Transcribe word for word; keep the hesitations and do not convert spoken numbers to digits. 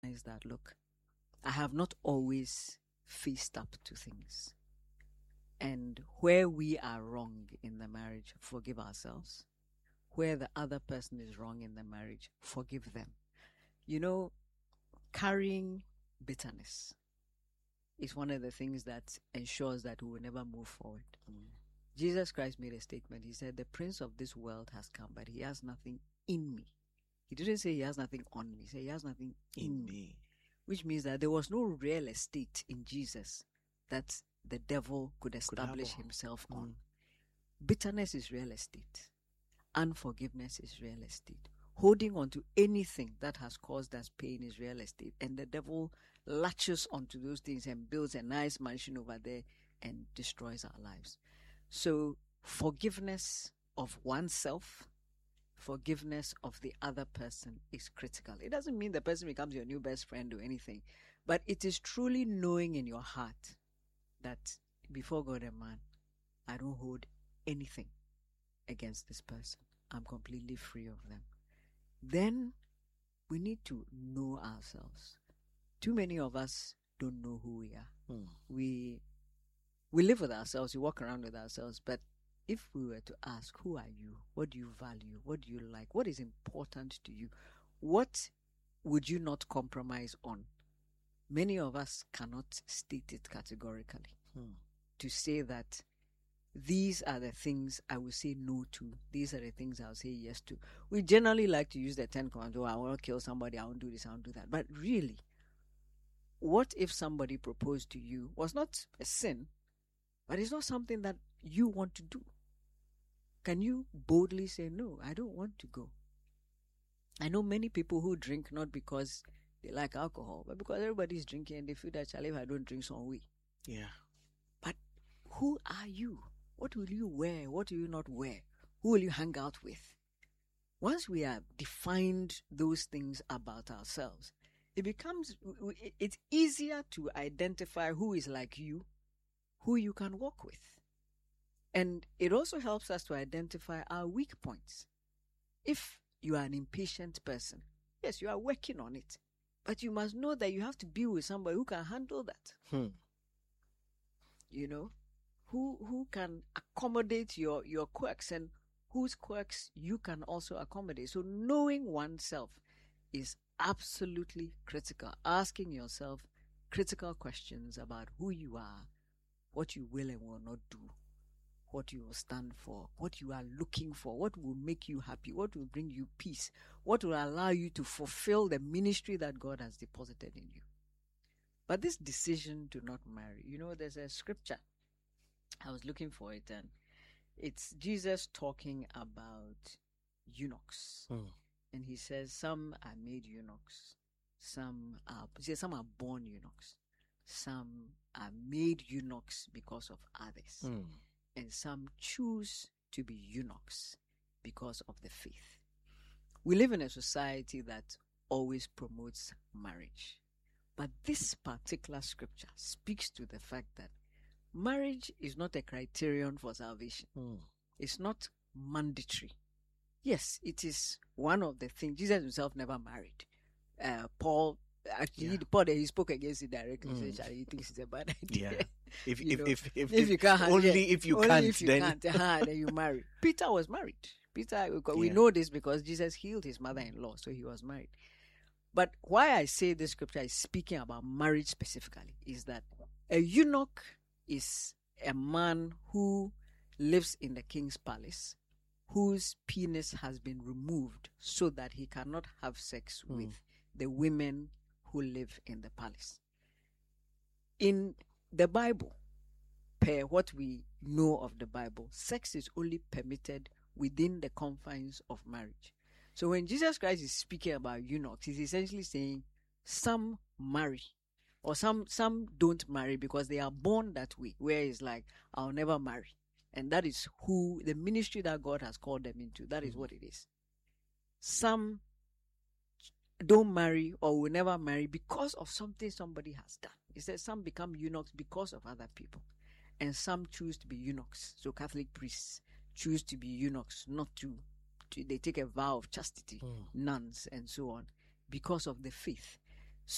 is that, look, I have not always faced up to things. And where we are wrong in the marriage, forgive ourselves. Where the other person is wrong in the marriage, forgive them. You know, carrying bitterness is one of the things that ensures that we will never move forward. Mm. Jesus Christ made a statement. He said, the prince of this world has come, but he has nothing in me. He didn't say he has nothing on me. He said he has nothing in, in me. me. Which means that there was no real estate in Jesus that the devil could establish could himself mm. on. Bitterness is real estate. Unforgiveness is real estate. Holding on to anything that has caused us pain is real estate. And the devil latches onto those things and builds a nice mansion over there and destroys our lives. So forgiveness of oneself, forgiveness of the other person is critical. It doesn't mean the person becomes your new best friend or anything, but it is truly knowing in your heart that before God and man, I don't hold anything against this person. I'm completely free of them. Then we need to know ourselves. Too many of us don't know who we are. Hmm. We we live with ourselves, we walk around with ourselves, but if we were to ask, who are you? What do you value? What do you like? What is important to you? What would you not compromise on? Many of us cannot state it categorically. Hmm. To say that these are the things I will say no to. These are the things I'll say yes to. We generally like to use the Ten Commandments. Oh, I want to kill somebody. I won't do this. I won't do that. But really, what if somebody proposed to you was not a sin, but it's not something that you want to do? Can you boldly say, no, I don't want to go? I know many people who drink not because they like alcohol, but because everybody's drinking and they feel that, if I don't drink, so we. Yeah. But who are you? What will you wear? What will you not wear? Who will you hang out with? Once we have defined those things about ourselves, it becomes, it's easier to identify who is like you, who you can walk with. And it also helps us to identify our weak points. If you are an impatient person, yes, you are working on it, but you must know that you have to be with somebody who can handle that. Hmm. You know? Who who can accommodate your, your quirks and whose quirks you can also accommodate. So knowing oneself is absolutely critical. Asking yourself critical questions about who you are, what you will and will not do, what you will stand for, what you are looking for, what will make you happy, what will bring you peace, what will allow you to fulfill the ministry that God has deposited in you. But this decision to not marry, you know, there's a scripture. I was looking for it, and it's Jesus talking about eunuchs. Hmm. And he says some are made eunuchs, some are, see, some are born eunuchs, some are made eunuchs because of others, hmm. and some choose to be eunuchs because of the faith. We live in a society that always promotes marriage. But this particular scripture speaks to the fact that marriage is not a criterion for salvation. Mm. It's not mandatory. Yes, it is one of the things. Jesus himself never married. Uh, Paul, actually, yeah. Paul, he spoke against it directly. Mm. So he thinks it's a bad idea. Yeah. If, if, if, if, if you can't, only yeah, if you only can't, if you then, can't, uh, then you marry. Peter was married. Peter, we yeah. know this because Jesus healed his mother-in-law, so he was married. But why I say this scripture is speaking about marriage specifically is that a eunuch is a man who lives in the king's palace, whose penis has been removed so that he cannot have sex mm. with the women who live in the palace. In the Bible, per what we know of the Bible, sex is only permitted within the confines of marriage. So when Jesus Christ is speaking about eunuchs, he's essentially saying some marry. Or some some don't marry because they are born that way, where it's like, I'll never marry. And that is who, the ministry that God has called them into, that is mm. what it is. Some don't marry or will never marry because of something somebody has done. It says some become eunuchs because of other people. And some choose to be eunuchs. So Catholic priests choose to be eunuchs, not to, to they take a vow of chastity, mm. nuns and so on, because of the faith.